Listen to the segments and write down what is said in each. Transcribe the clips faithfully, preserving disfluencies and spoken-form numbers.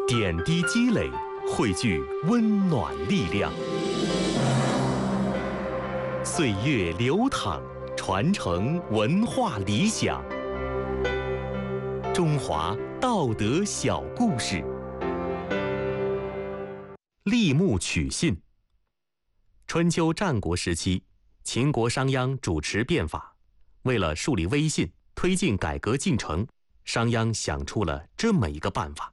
点滴积累，汇聚温暖力量。岁月流淌，传承文化理想。中华道德小故事。立木取信。春秋战国时期，秦国商鞅主持变法，为了树立威信，推进改革进程，商鞅想出了这么一个办法。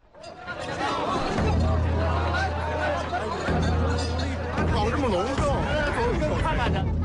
搞这么隆重，看看他。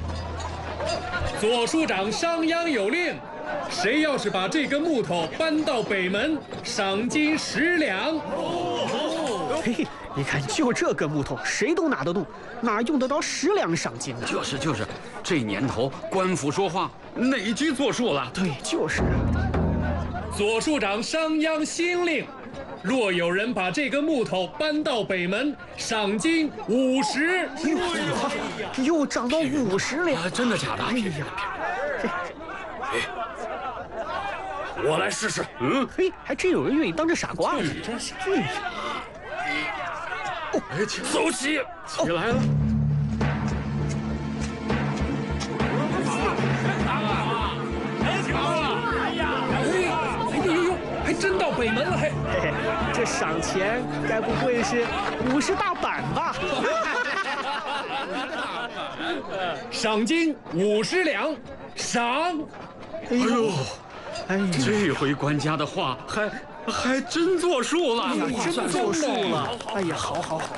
左庶长商鞅有令，谁要是把这根木头搬到北门，赏金十两。 嘿嘿，你看，就这根木头，谁都拿得动，哪用得着十两赏金呢？ 就是就是，这年头官府说话，哪句作数了？ 对，就是啊。 左庶长商鞅新令，若有人把这根木头搬到北门，赏金五十。 哎呦，又涨到五十了、 啊！真的假的？ 哎呀， 哎，我来试试。嗯， 嘿，还真有人愿意当这傻瓜呢。 真是。 哎，走起，起来了。 还真到北门了，嘿， 嘿嘿，这赏钱该不会是五十大板吧？ 赏金五十两，赏。 哎呦， 哎呀， 这回官家的话还还真作数了， 哎呀，真作数了。哎呀，好好好。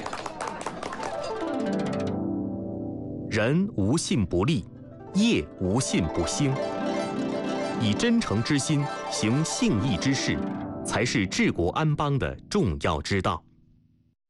人无信不立，业无信不兴。以真诚之心行信义之事，才是治国安邦的重要之道。